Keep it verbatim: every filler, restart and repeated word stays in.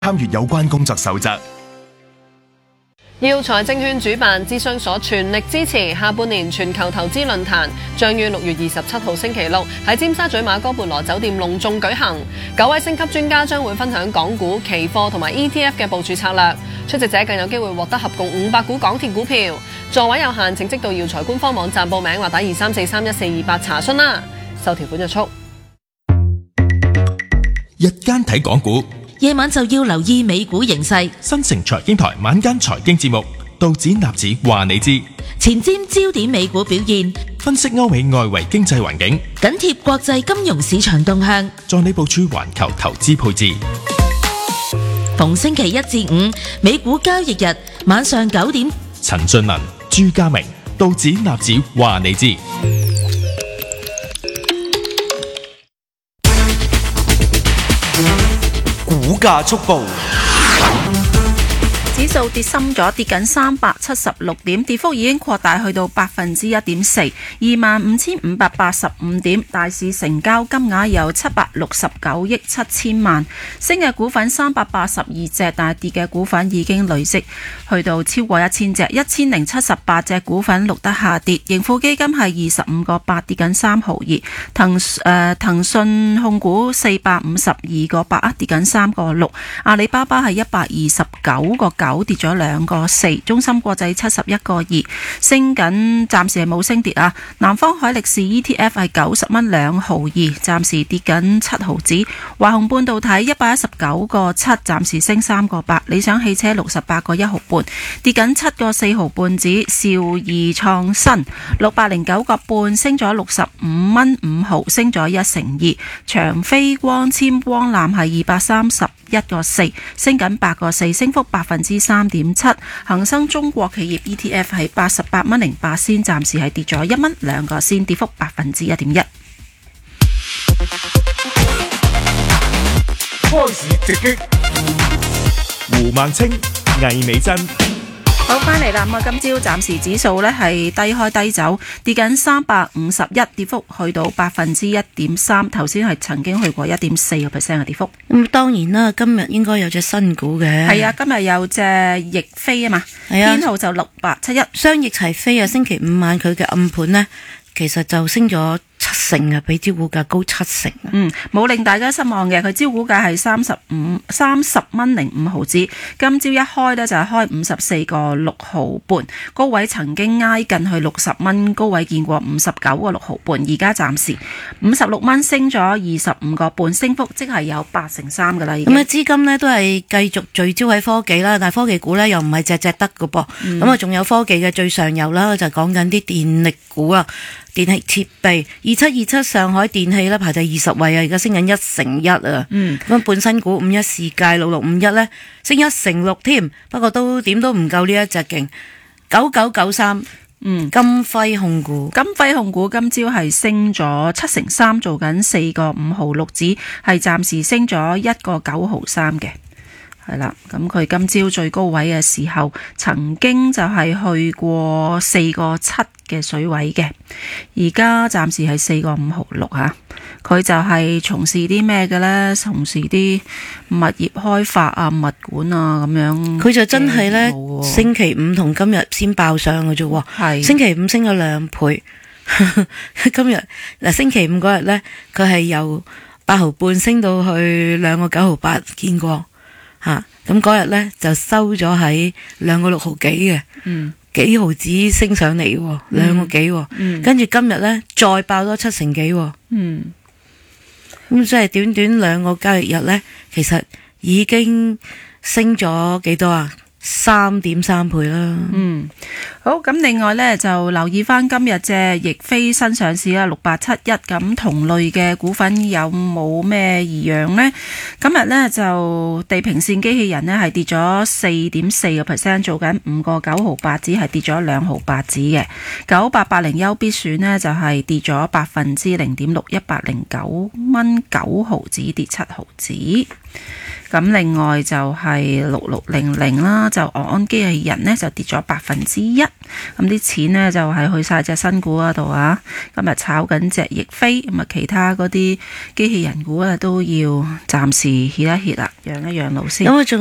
參閱有關工作守則。 耀才證券主辦諮詢所全力支持下半年全球投資論壇，將於六月二十七號星期六喺尖沙咀馬哥貝羅酒店隆重舉行。九位星級專家將會分享港股、期貨同埋 E T F 嘅部署策略，出席者更有機會獲得合共五百股港鐵股票。座位有限，請即到耀才官方網站報名或打二三四三一四二八查詢啦。受條款約束。 日間睇港股， 夜晚就要留意美股形勢。 新城財經台晚間財經節目，道指納指話你知， 前瞻焦點美股表現， 分析歐美外圍經濟環境， 緊貼國際金融市場動向， 助你部署環球投資配置。 逢星期一至五美股交易日晚上九點， 陳俊文、朱家明，道指納指話你知。 股價速報， 指數跌深咗，跌緊三百七十六點，跌幅已經擴大去到百分之一點四，二萬五千五百八十五點。大市成交金額有七百六十九億七千萬。升嘅股份三百八十二隻，但係跌嘅股份已經累積去到超過一千隻，一千零七十八隻股份錄得下跌。盈富基金係二十五個八，跌緊三毫二。騰誒騰訊控股四百五十二個八啊，跌緊三個六。阿里巴巴係一百二十九個九，跌咗兩個四。中芯國際七十一個二，升緊，暫時係冇升跌啊。南方海力士 E T F 係九十蚊兩毫二，暫時跌緊七毫子。華虹半導體一百一十九個七，暫時升三個八。理想汽車六十八個一毫半，跌緊七個四毫半子。兆易創新六百零九個半，升咗六十五蚊五毫，升咗一成二。長飛光纖光纜係二百三十一個四，升緊八個四，升幅百分之三點七。恒生中國企業 E T F 係八十八蚊零八仙，暫時係跌咗一蚊兩個仙，跌幅百分之一點一。 開市直擊， 胡孟青、魏美珍。 好，翻嚟啦。咁啊，今朝暫時指數呢係低開低走，跌緊三百五十一，跌幅去到百分之一點三。頭先係曾經去過一點四個 percent 嘅跌幅。 咁當然啦，今日應該有隻新股嘅。 係啊，今日有隻易飛啊嘛， 係啊， 編號就六八七一， 雙翼齊飛啊！星期五晚佢嘅暗盤呢，其實就升咗七成啊，比招股價高七成啊。 嗯，冇令大家失望嘅，佢招股價係三十五三十蚊零五毫子。今朝一開呢，就係開五十四個六毫半，高位曾經挨近去六十蚊，高位見過五十九個六毫半，而家暫時五十六蚊，升咗二十五個半，升幅即係有八成三噶啦。 咁啊，資金呢都係繼續聚焦喺科技啦，但係科技股呢又唔係隻隻得噶噃。咁啊、嗯，仲有科技嘅最上游啦，就講緊啲電力股啊。電器設備二七二七上海電器咧排第二十位啊，而家升緊一成一啊。嗯，咁本身股五一世界六六五一咧升一成六添，不過都點都唔夠呢一隻勁。九九九三，嗯，金輝控股， 金輝控股今朝係升咗七成三，做緊四個五毫六子，係暫時升咗一個九毫三嘅。係啦，咁佢今朝最高位嘅時候，曾經就係去過四個七嘅水位嘅，而家暫時係四個五毫六吓。佢就係從事啲咩嘅呢？從事啲物業開發啊、物管啊咁樣。 佢就真係呢，星期五同今日先爆上嘅啫。係星期五升咗兩倍，今日嗱星期五嗰日呢，佢係由八毫半升到去兩個九毫八，見過。吓，咁嗰日咧就收咗喺兩個六毫幾嘅，嗯，幾毫子升上嚟，兩、嗯、個幾，嗯，跟住今日咧再爆多七成幾，嗯，咁即係短短兩個交易日咧，其實已經升咗幾多啊？三點三倍啦。 嗯，好，咁另外呢，就留意翻今日隻易飛新上市啦，六八七一，咁同類嘅股份有冇咩異樣呢？今日呢，就地平線機器人呢係跌咗四點四個 percent， 做緊五個九毫八，只係跌咗兩毫八子嘅。九八八零優必選呢，就係、是、跌咗百分之零點六，一百零九蚊九毫子，跌七毫子。 咁另外就係六六零零啦，就昂安機器人呢就跌咗百分之一，咁啲錢呢就係去晒隻新股嗰度啊。今日炒緊隻翼飛，咁啊其他嗰啲機器人股啊都要暫時歇一歇啦，讓一讓路先。 咁我仲